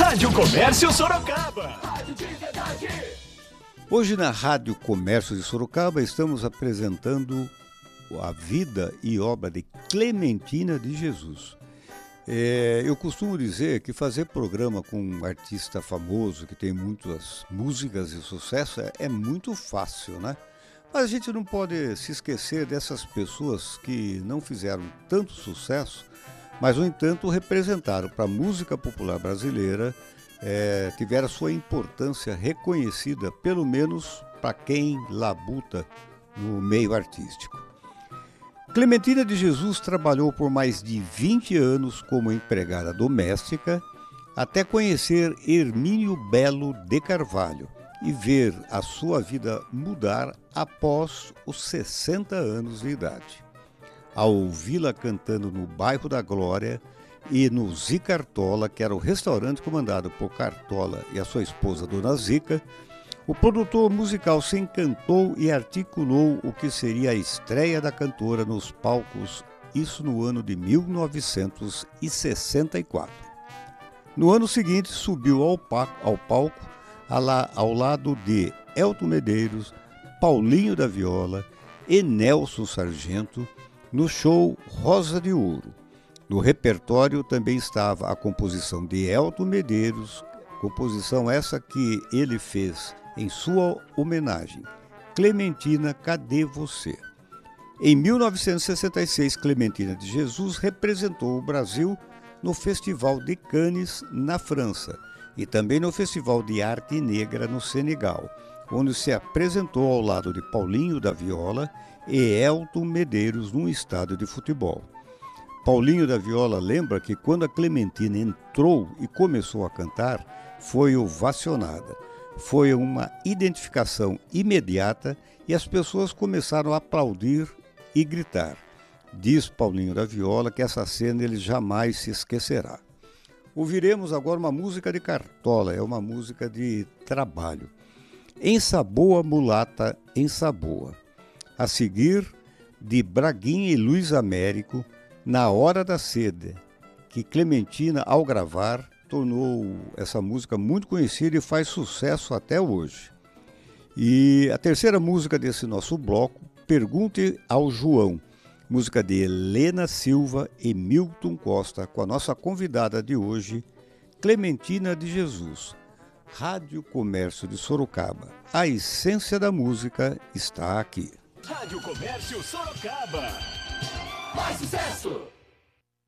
Rádio Comércio Sorocaba. Hoje na Rádio Comércio de Sorocaba estamos apresentando a vida e obra de Clementina de Jesus. Eu costumo dizer que fazer programa com um artista famoso que tem muitas músicas de sucesso é muito fácil, né? Mas a gente não pode se esquecer dessas pessoas que não fizeram tanto sucesso, mas, no entanto, representaram para a música popular brasileira, tiveram sua importância reconhecida, pelo menos para quem labuta no meio artístico. Clementina de Jesus trabalhou por mais de 20 anos como empregada doméstica, até conhecer Hermínio Belo de Carvalho e ver a sua vida mudar após os 60 anos de idade. Ao ouvi-la cantando no Bairro da Glória e no Zicartola, que era o restaurante comandado por Cartola e a sua esposa Dona Zica, o produtor musical se encantou e articulou o que seria a estreia da cantora nos palcos, isso no ano de 1964. No ano seguinte, subiu ao palco ao lado de Elton Medeiros, Paulinho da Viola e Nelson Sargento, no show Rosa de Ouro. No repertório também estava a composição de Elton Medeiros, composição essa que ele fez em sua homenagem, Clementina, Cadê Você? Em 1966, Clementina de Jesus representou o Brasil no Festival de Cannes, na França, e também no Festival de Arte Negra, no Senegal, onde se apresentou ao lado de Paulinho da Viola e Elton Medeiros num estádio de futebol. Paulinho da Viola lembra que quando a Clementina entrou e começou a cantar, foi ovacionada. Foi uma identificação imediata e as pessoas começaram a aplaudir e gritar. Diz Paulinho da Viola que essa cena ele jamais se esquecerá. Ouviremos agora uma música de Cartola, é uma música de trabalho. Ensaboa, mulata, ensaboa. A seguir, de Braguinha e Luiz Américo, Na Hora da Sede, que Clementina, ao gravar, tornou essa música muito conhecida e faz sucesso até hoje. E a terceira música desse nosso bloco, Pergunte ao João, música de Helena Silva e Milton Costa, com a nossa convidada de hoje, Clementina de Jesus. Rádio Comércio de Sorocaba. A essência da música está aqui. Rádio Comércio Sorocaba. Mais sucesso!